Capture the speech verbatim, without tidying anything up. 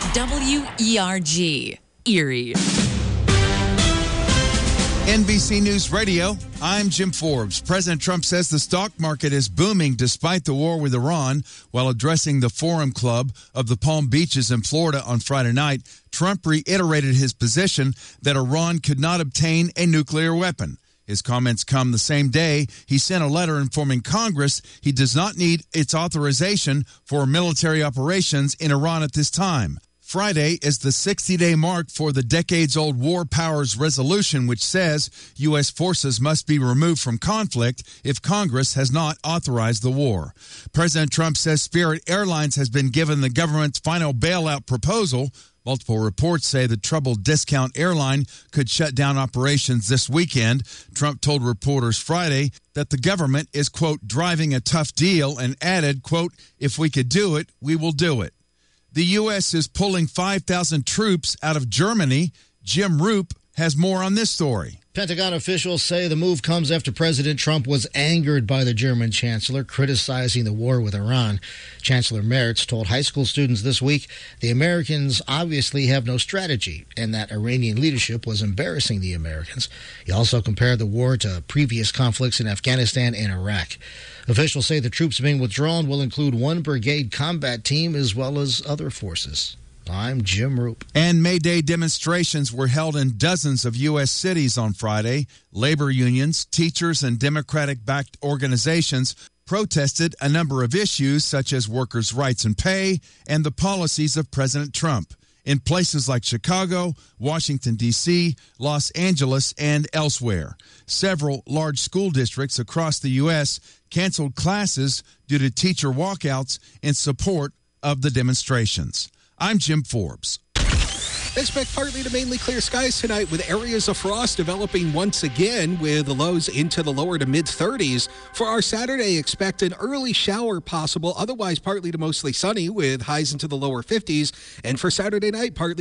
W E R G, Erie. N B C News Radio, I'm Jim Forbes. President Trump says the stock market is booming despite the war with Iran. While addressing the Forum Club of the Palm Beaches in Florida on Friday night, Trump reiterated his position that Iran could not obtain a nuclear weapon. His comments come the same day he sent a letter informing Congress he does not need its authorization for military operations in Iran at this time. Friday is the sixty-day mark for the decades-old War Powers Resolution, which says U S forces must be removed from conflict if Congress has not authorized the war. President Trump says Spirit Airlines has been given the government's final bailout proposal. Multiple reports say the troubled discount airline could shut down operations this weekend. Trump told reporters Friday that the government is, quote, driving a tough deal and added, quote, if we could do it, we will do it. The U S is pulling five thousand troops out of Germany. Jim Roop has more on this story. Pentagon officials say the move comes after President Trump was angered by the German chancellor criticizing the war with Iran. Chancellor Merz told high school students this week the Americans obviously have no strategy and that Iranian leadership was embarrassing the Americans. He also compared the war to previous conflicts in Afghanistan and Iraq. Officials say the troops being withdrawn will include one brigade combat team as well as other forces. I'm Jim Roop. And May Day demonstrations were held in dozens of U S cities on Friday. Labor unions, teachers, and Democratic-backed organizations protested a number of issues such as workers' rights and pay and the policies of President Trump in places like Chicago, Washington, D C, Los Angeles, and elsewhere. Several large school districts across the U S canceled classes due to teacher walkouts in support of the demonstrations. I'm Jim Forbes. Expect partly to mainly clear skies tonight with areas of frost developing once again with the lows into the lower to mid thirties. For our Saturday, expect an early shower possible, otherwise partly to mostly sunny with highs into the lower fifties. And for Saturday night, partly